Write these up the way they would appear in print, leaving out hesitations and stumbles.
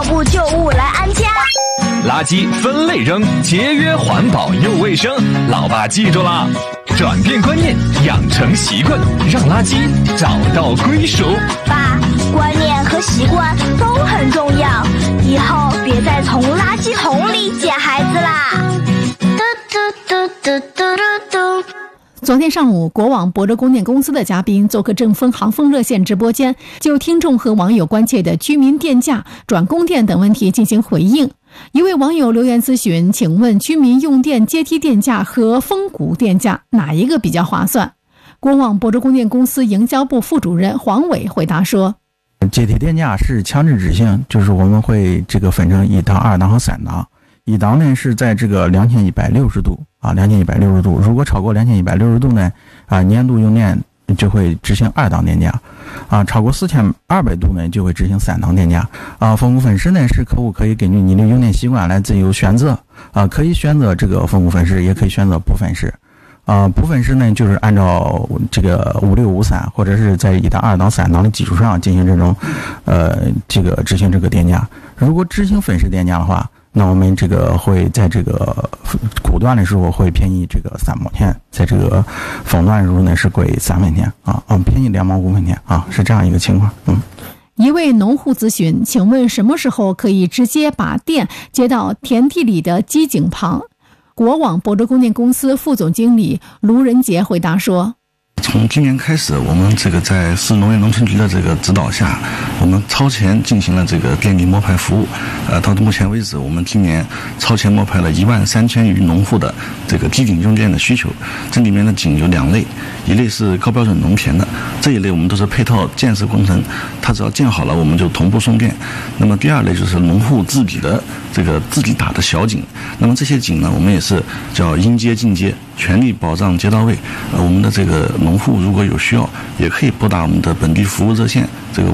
不旧物来安家。 垃圾分类扔，节约环保又卫生。老爸记住了，转变观念，养成习惯，让垃圾找到归属。 爸，观念和习惯都很重要，以后别再从垃圾桶里捡孩子啦。嘟嘟嘟嘟嘟嘟嘟。 昨天上午，国网亳州供电公司的嘉宾做客正风航风热线直播间，就听众和网友关切的居民电价、转供电等问题进行回应。一位网友留言咨询，请问居民用电阶梯电价和峰谷电价哪一个比较划算？国网亳州供电公司营销部副主任黄伟回答说， 阶梯电价是强制执行，就是我们会分成1档、2档和3档。1档呢是在2160度，2160度，如果超过2160度呢，年度用电就会执行2档电价，超过4200度呢就会执行3档电价。峰谷分时呢是客户可以根据你的用电习惯来自由选择，可以选择峰谷分时，也可以选择不分时。不分时呢就是按照5653或者是在1档、2档、3档的基础上进行执行电价。如果执行分时电价的话，那我们会在苦段的时候会便宜3毛钱，在峰段的时候呢是贵3分钱便宜2毛5分钱是这样一个情况。 一位农户咨询，请问什么时候可以直接把电接到田地里的机井旁？国网亳州供电公司副总经理卢仁杰回答说， 从今年开始，我们在市农业农村局的指导下，我们超前进行了电力摸排服务。到目前为止，我们今年超前摸排了13000余农户的机井用电的需求。这里面的井有2类，一类是高标准农田的，这一类我们都是配套建设工程，它只要建好了，我们就同步送电。那么第2类就是农户自己的自己打的小井。那么这些井呢，我们也是叫应接尽接，全力保障接到位。我们的农户如果有需要，也可以拨打我们的本地服务热线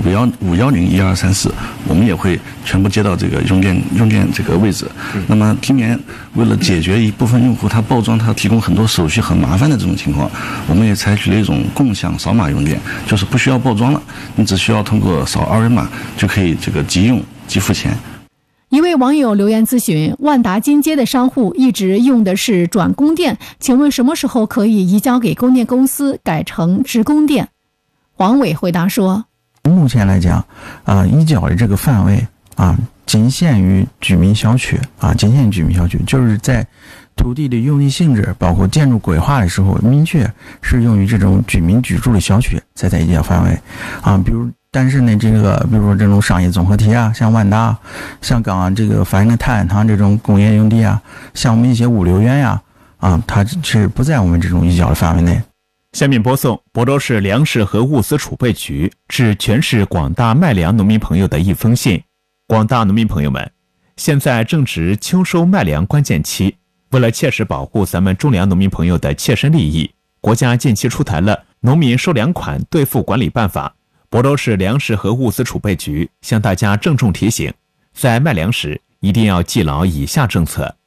5101234，我们也会全部接到用电位置。那么今年为了解决一部分用户他报装他提供很多手续很麻烦的这种情况，我们也采取了一种共享扫码用电，就是不需要报装了，你只需要通过扫2维码就可以即用即付钱。 一位网友留言咨询，万达金街的商户一直用的是转供电，请问什么时候可以移交给供电公司改成直供电？黄伟回答说， 目前来讲移交的范围仅限于居民小区就是在土地的用地性质包括建筑规划的时候明确适用于这种居民居住的小区才在移交范围但是呢，比如说这种商业综合体像万达，像刚刚反映的泰安堂这种工业用地像我们一些物流园它是不在我们这种移交的范围内。 下面播送亳州市粮食和物资储备局致全市广大麦粮农民朋友的一封信。广大农民朋友们，现在正值秋收麦粮关键期，为了切实保护咱们种粮农民朋友的切身利益，国家近期出台了《农民收粮款兑付管理办法》。亳州市粮食和物资储备局向大家郑重提醒，在卖粮时一定要记牢以下政策：